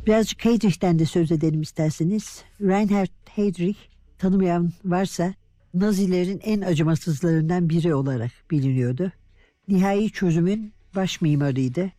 Birazcık Heydrich'ten de söz edelim isterseniz. Reinhard Heydrich, tanımayan varsa, Nazilerin en acımasızlarından biri olarak biliniyordu. Nihai çözümün baş mimarıydı.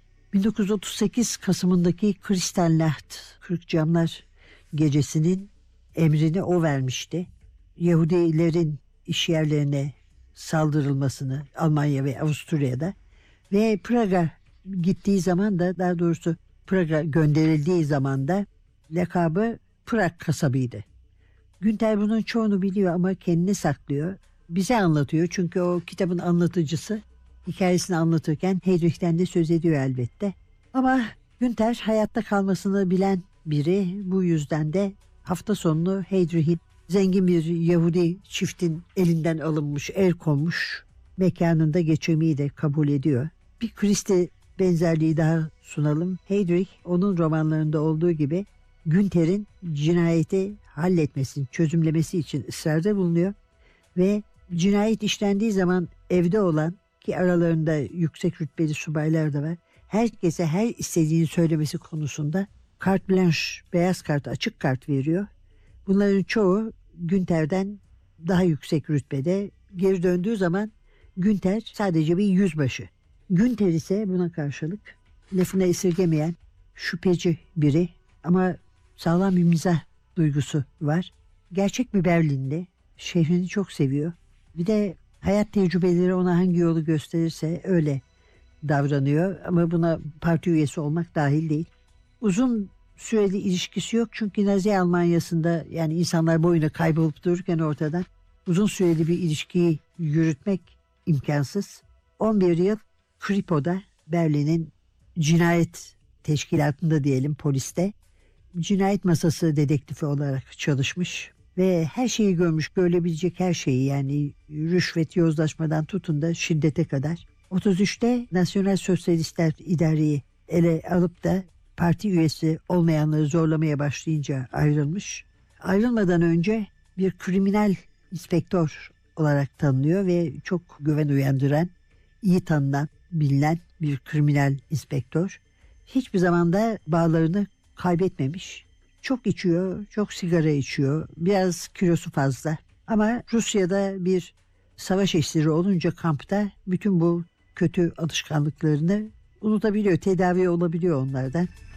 1938 Kasım'ındaki Kristallnacht, Kırk Camlar Gecesi'nin emrini o vermişti. Yahudilerin işyerlerine saldırılmasını Almanya ve Avusturya'da ve Praga gittiği zaman da, daha doğrusu Praga gönderildiği zaman da lakabı Prag kasabıydı. Günter bunun çoğunu biliyor ama kendini saklıyor. Bize anlatıyor çünkü o kitabın anlatıcısı hikayesini anlatırken Heydrich'ten de söz ediyor elbette. Ama Günter hayatta kalmasını bilen biri, bu yüzden de hafta sonunu Heydrich'in zengin bir Yahudi çiftin elinden alınmış, el konmuş mekanında geçirmeyi de kabul ediyor. Bir Christie benzerliği daha sunalım. Heydrich onun romanlarında olduğu gibi Günter'in cinayeti halletmesini, çözümlemesi için ısrarda bulunuyor ve cinayet işlendiği zaman evde olan, ki aralarında yüksek rütbeli subaylar da var, herkese her istediğini söylemesi konusunda carte blanche, beyaz kart, açık kart veriyor. Bunların çoğu Günter'den daha yüksek rütbede. Geri döndüğü zaman Günter sadece bir yüzbaşı. Günter ise buna karşılık lafına esirgemeyen, şüpheci biri ama sağlam bir mizah duygusu var. Gerçek bir Berlinli, şehrini çok seviyor. Bir de hayat tecrübeleri ona hangi yolu gösterirse öyle davranıyor ama buna parti üyesi olmak dahil değil. Uzun süreli ilişkisi yok çünkü Nazi Almanya'sında, yani insanlar boyuna kaybolup dururken ortadan uzun süreli bir ilişkiyi yürütmek imkansız. 11 yıl Kripo'da, Berlin'in cinayet teşkilatında diyelim, poliste cinayet masası dedektifi olarak çalışmış ve her şeyi görmüş, görülebilecek her şeyi, yani rüşvet, yozlaşmadan tutun da şiddete kadar. 33'te Nasyonal Sosyalistler idareyi ele alıp da parti üyesi olmayanları zorlamaya başlayınca ayrılmış. Ayrılmadan önce bir kriminal inspektör olarak tanınıyor ve çok güven uyandıran, iyi tanınan, bilinen bir kriminal inspektör. Hiçbir zaman da bağlarını kaybetmemiş. Çok içiyor, çok sigara içiyor, biraz kilosu fazla. Ama Rusya'da bir savaş esiri olunca kampta bütün bu kötü alışkanlıklarını unutabiliyor, tedavi olabiliyor onlardan.